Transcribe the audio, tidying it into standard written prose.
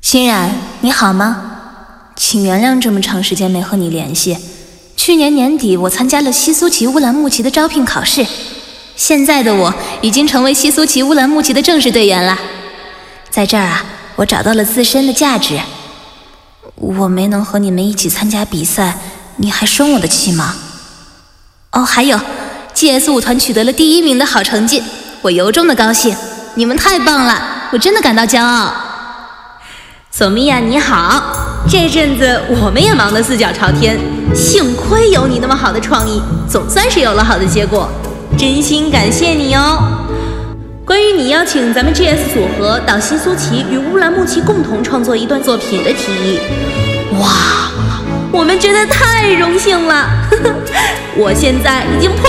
欣然，你好吗？请原谅这么长时间没和你联系。去年年底我参加了西苏旗乌兰牧骑的招聘考试，现在的我已经成为西苏旗乌兰牧骑的正式队员了。在这儿啊，我找到了自身的价值。我没能和你们一起参加比赛，你还生我的气吗？哦，还有 GS 舞团取得了第1名的好成绩，我由衷的高兴，你们太棒了，我真的感到骄傲。 索米娅你好，这阵子我们也忙得四脚朝天，幸亏有你那么好的创意，总算是有了好的结果，真心感谢你哦。关于你邀请咱们 GS 组合到西苏旗与乌兰牧骑共同创作一段作品的提议，哇，我们觉得太荣幸了，我现在已经